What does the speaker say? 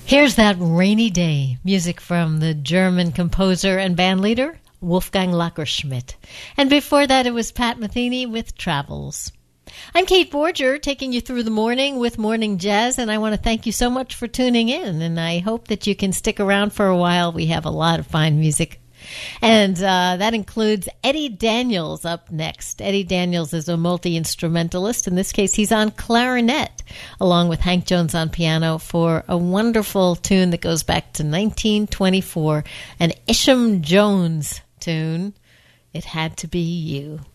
Here's That Rainy Day, music from the German composer and bandleader Wolfgang Lackerschmidt. And before that, it was Pat Metheny with Travels. I'm Kate Borger, taking you through the morning with Morning Jazz, and I want to thank you so much for tuning in, and I hope that you can stick around for a while. We have a lot of fine music. And that includes Eddie Daniels up next. Eddie Daniels is a multi-instrumentalist. In this case, he's on clarinet, along with Hank Jones on piano, for a wonderful tune that goes back to 1924, an Isham Jones tune, It Had to Be You.